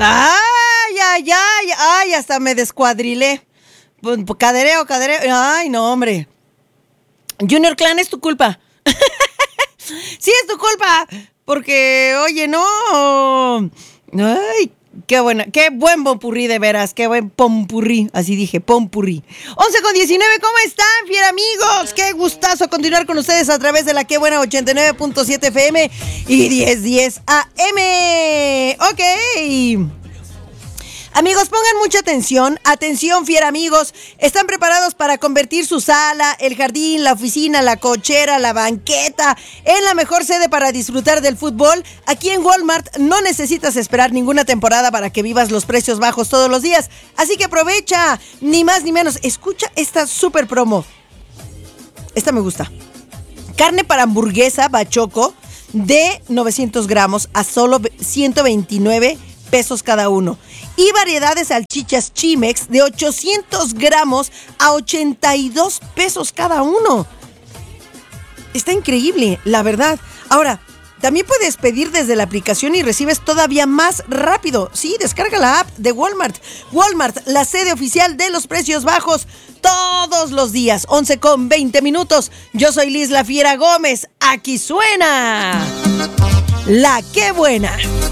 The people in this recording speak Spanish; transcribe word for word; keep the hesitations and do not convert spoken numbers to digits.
Ay, ay, ay, ay, hasta me descuadrilé. Cadereo, cadereo. Ay, no, hombre. Junior Clan, es tu culpa. Sí, es tu culpa. Porque, oye, no. Ay, qué buena, qué buen pompurrí de veras, qué buen pompurrí, así dije, pompurrí. once con diecinueve, ¿cómo están, fiera amigos? Qué gustazo continuar con ustedes a través de la Qué Buena ochenta y nueve punto siete F M y diez diez A M. Ok. Amigos, pongan mucha atención, atención fiera amigos, ¿están preparados para convertir su sala, el jardín, la oficina, la cochera, la banqueta en la mejor sede para disfrutar del fútbol? Aquí en Walmart no necesitas esperar ninguna temporada para que vivas los precios bajos todos los días, así que aprovecha, ni más ni menos, escucha esta super promo, esta me gusta, carne para hamburguesa Bachoco de novecientos gramos a solo ciento veintinueve pesos cada uno. Y variedad de salchichas Chimex de ochocientos gramos a ochenta y dos pesos cada uno. Está increíble, la verdad. Ahora, también puedes pedir desde la aplicación y recibes todavía más rápido. Sí, descarga la app de Walmart. Walmart, la sede oficial de los precios bajos, todos los días, once con veinte minutos. Yo soy Liz La Fiera Gómez. Aquí suena La Qué Buena.